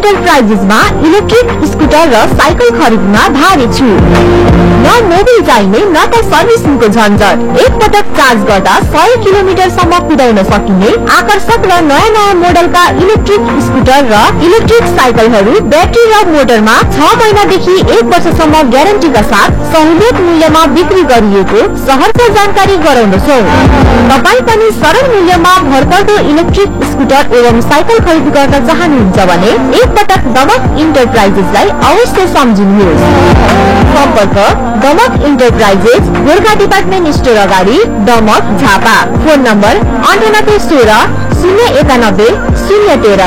इन्टरप्राइजेसमा electric scooter र cycle खरिदमा भारी छुट। न मोबिल चाहिने न त सर्भिसिङको झन्झट। एक पटक चार्ज गर्दा 100 किलोमिटरसम्म कुदाउन सकिने आकर्षक र नयाँ मोडलका इलेक्ट्रिक स्कुटर र इलेक्ट्रिक साइकलहरू ब्याट्री र मोटरमा 6 महिनादेखि 1 वर्षसम्म ग्यारेन्टीका साथ सहुलियत मूल्यमा बिक्री गरिएको सहरको जानकारी गराउँदछौ। तपाईँ पनि सरल मूल्यमा भरपर्दो इलेक्ट्रिक स्कुटर एवं साइकल खरिद गर्न चाहनुहुन्छ भने एक पटक दमक इन्टरप्राइजेसलाई अवश्य सम्झिनुहोस्। सम्पर्क Damak enterprises, Gorkha department store अगाडि, दमक, झापा। Phone number 9816 091 013।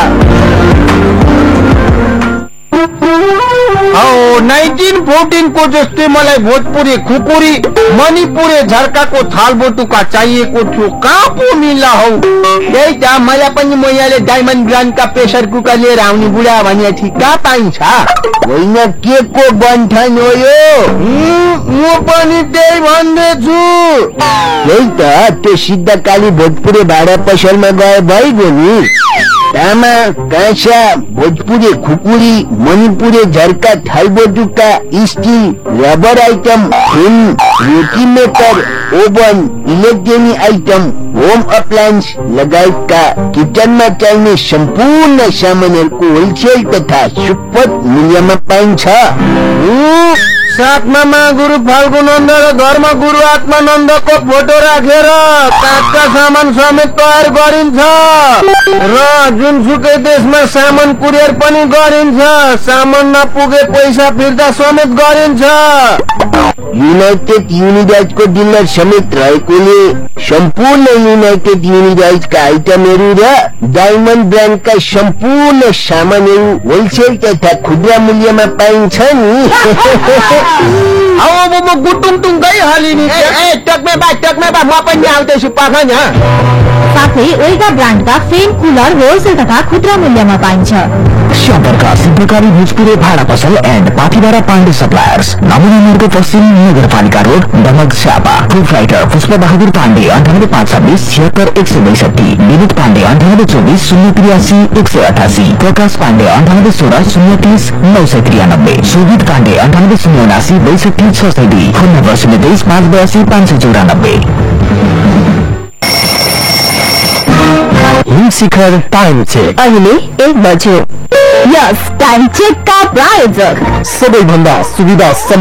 1914 को जस्तै मलाई भोजपुरी खुकुरी मणिपुरे झर्काको थालबोटुका चाहिएको थियो। कहाँ पो मिल्ला हौ? त्यही त मलाई पनि मैयाले डायमन्ड ब्रान्डका प्रेसर कुकर लिएर आउने बुढा भने थिए। कहाँ पाइन्छ? होइन के को बन्ठन हो यो? म पनि त्यही भन्दैछु। त्यही त त्यो सिद्धकाली भोजपुरे भाडा पसलमा गए भइगयो नि। तामा, काँसा, भोजपुरे खुकुरी, मणिपुरे झर्का, थालबोटुका, स्टील, रबर आइटम, फिल्म, रोटी maker, oven, electronic item, home appliance लगायतका किचनमा चाहिने सम्पूर्ण सामानहरूको होलसेल तथा सुपथ मूल्यमा पाइन्छ। साथमा गुरु फाल्गुनन्द र धर्म गुरु आत्मानन्दको फोटो राखेर काठका सामान समेत तयार गरिन्छ र जुनसुकै देशमा सामान कुरियर पनि गरिन्छ। सामान नपुगे पैसा फिर्ता समेत गरिन्छ। युनाइटेड युनिराइजको डिलर समेत रहेकोले सम्पूर्ण युनाइटेड युनिराइजका आइटमहरू र डायमन्ड ब्रान्डका सम्पूर्ण सामानहरू होलसेल तथा खुद्रा मूल्यमा पाइन्छ नि। अब म गुटुङटुङ गइहालेँ नि। टक्मे बा म पनि आउँदैछु पाखन। साथै ओइगा ब्रान्डका फेन कुलर होलसेल तथा खुद्रा मूल्यमा पाइन्छ। सम्पर्क सिद्धकाली भोजपुरे भाडा पसल एन्ड पाथीभाडा पाण्डे सप्लायर्स, नमुना मार्ग पश्चिम नगरपालिका रोड, दमक, झापा। प्रोप्राइटर पुष्प बहादुर पाण्डे 9856 76162, विनित पाण्डे 9824 083 188, प्रकाश पाण्डे 9816 030 993, शोभित पाण्डे 9879 62 602, फोन नम्बर 023 582 594। शिखर टाइम चेक अहिले 1 बज्यो। यस टाइम चेक का प्रायोजक सबैभन्दा सुविधा